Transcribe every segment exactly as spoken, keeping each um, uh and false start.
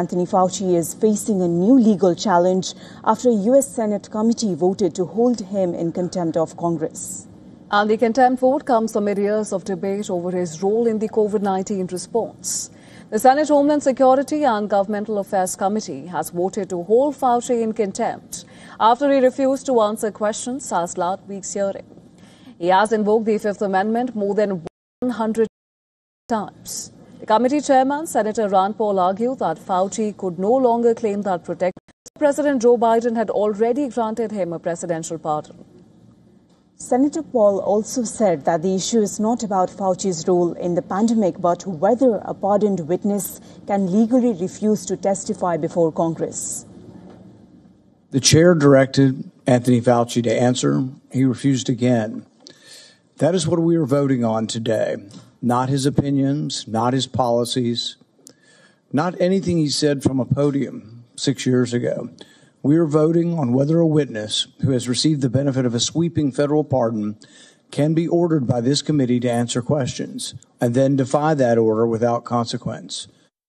Anthony Fauci is facing a new legal challenge after a U S Senate committee voted to hold him in contempt of Congress. And the contempt vote comes amid years of debate over his role in the COVID nineteen response. The Senate Homeland Security and Governmental Affairs Committee has voted to hold Fauci in contempt after he refused to answer questions at last week's hearing. He has invoked the Fifth Amendment more than one hundred times. The committee chairman, Senator Rand Paul, argued that Fauci could no longer claim that protection. President Joe Biden had already granted him a presidential pardon. Senator Paul also said that the issue is not about Fauci's role in the pandemic, but whether a pardoned witness can legally refuse to testify before Congress. The chair directed Anthony Fauci to answer. He refused again. That is what we are voting on today. Not his opinions, not his policies, not anything he said from a podium six years ago. We are voting on whether a witness who has received the benefit of a sweeping federal pardon can be ordered by this committee to answer questions and then defy that order without consequence.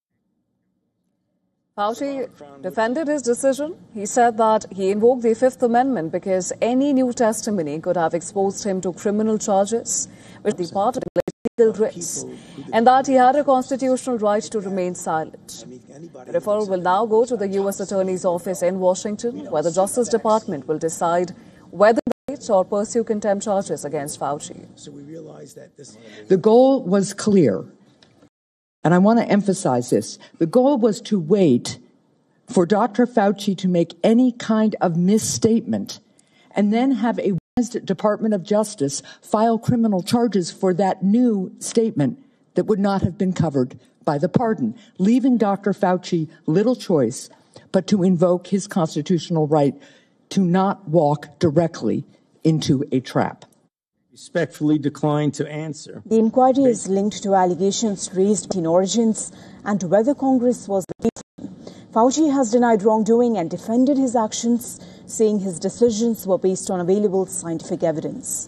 Fauci defended his decision. He said that he invoked the Fifth Amendment because any new testimony could have exposed him to criminal charges, which the part of legal risks, and that he had a constitutional right to remain silent. The referral will now go to the U S Attorney's Office in Washington, where the Justice Department will decide whether to indict or pursue contempt charges against Fauci. So we realize that this... The goal was clear, and I want to emphasize this. The goal was to wait for Doctor Fauci to make any kind of misstatement and then have a Department of Justice file criminal charges for that new statement that would not have been covered by the pardon, leaving Doctor Fauci little choice but to invoke his constitutional right to not walk directly into a trap. Respectfully decline to answer. The inquiry is linked to allegations raised in origins and whether Congress was the case. Fauci has denied wrongdoing and defended his actions, saying his decisions were based on available scientific evidence.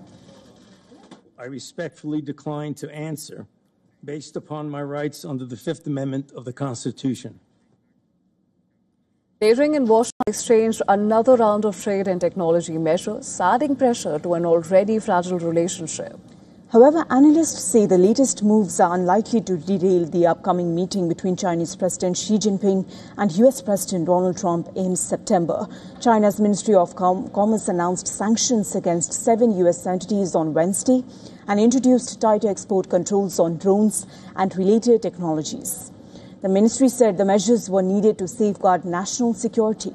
I respectfully decline to answer based upon my rights under the Fifth Amendment of the Constitution. Beijing and Washington exchanged another round of trade and technology measures, adding pressure to an already fragile relationship. However, analysts say the latest moves are unlikely to derail the upcoming meeting between Chinese President Xi Jinping and U S President Donald Trump in September. China's Ministry of Com- Commerce announced sanctions against seven U S entities on Wednesday and introduced tighter export controls on drones and related technologies. The ministry said the measures were needed to safeguard national security.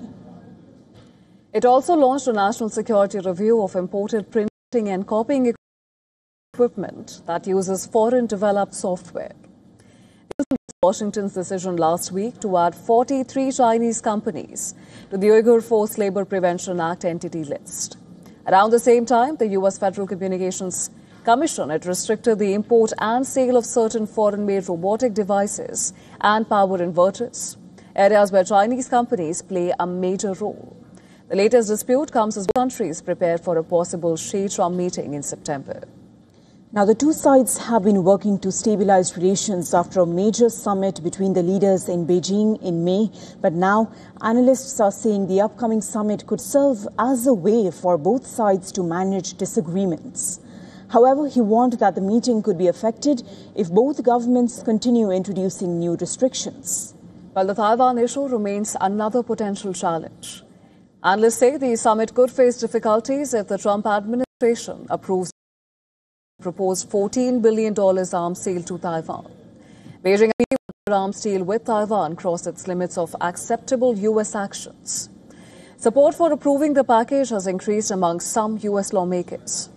It also launched a national security review of imported printing and copying equipment. equipment that uses foreign-developed software. This was Washington's decision last week to add forty-three Chinese companies to the Uyghur Forced Labor Prevention Act entity list. Around the same time, the U S Federal Communications Commission had restricted the import and sale of certain foreign-made robotic devices and power inverters, areas where Chinese companies play a major role. The latest dispute comes as countries prepare for a possible Xi-Trump meeting in September. Now, the two sides have been working to stabilize relations after a major summit between the leaders in Beijing in May. But now, analysts are saying the upcoming summit could serve as a way for both sides to manage disagreements. However, he warned that the meeting could be affected if both governments continue introducing new restrictions. While the Taiwan issue remains another potential challenge. Analysts say the summit could face difficulties if the Trump administration approves proposed fourteen billion dollars arms sale to Taiwan. Beijing appealed that arms deal with Taiwan crossed its limits of acceptable U S actions. Support for approving the package has increased among some U S lawmakers.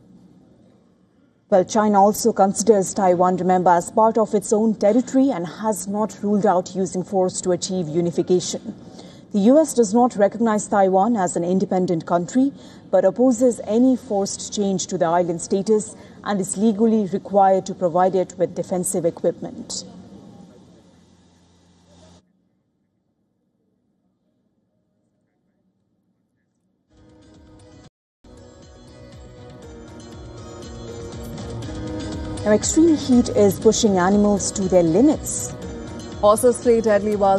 Well, China also considers Taiwan, remember, as part of its own territory and has not ruled out using force to achieve unification. The U S does not recognize Taiwan as an independent country, but opposes any forced change to the island status and is legally required to provide it with defensive equipment. Now, extreme heat is pushing animals to their limits. Horses flee deadly wild